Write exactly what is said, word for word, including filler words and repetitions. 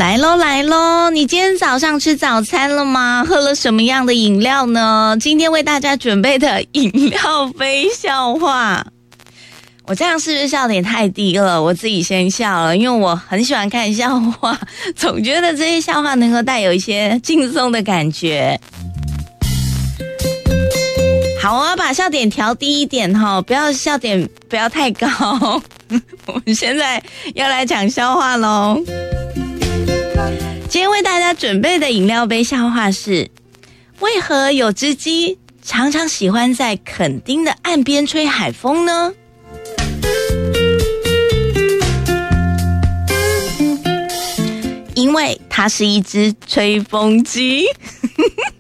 来咯来咯，你今天早上吃早餐了吗？喝了什么样的饮料呢？今天为大家准备的饮料杯笑话，我这样是不是笑点太低了？我自己先笑了，因为我很喜欢看笑话，总觉得这些笑话能够带有一些轻松的感觉。好，我要把笑点调低一点哈，不要笑点不要太高。我们现在要来讲笑话咯。今天为大家准备的饮料杯笑话是：为何有只鸡常常喜欢在垦丁的岸边吹海风呢？因为它是一只吹风机。